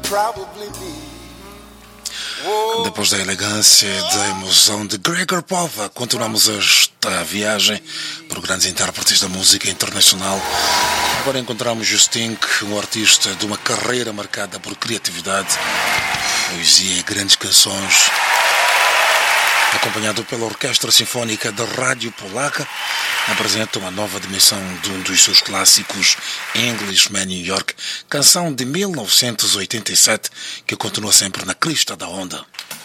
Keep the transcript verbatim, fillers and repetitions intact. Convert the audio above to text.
Depois da elegância e da emoção de Gregor Pova, continuamos esta viagem por grandes intérpretes da música internacional. Agora encontramos Justin, um artista de uma carreira marcada por criatividade, poesia e grandes canções. Acompanhado pela Orquestra Sinfónica da Rádio Polaca, apresenta uma nova dimensão de um dos seus clássicos, Englishman New York, canção de mil novecentos e oitenta e sete, que continua sempre na crista da onda.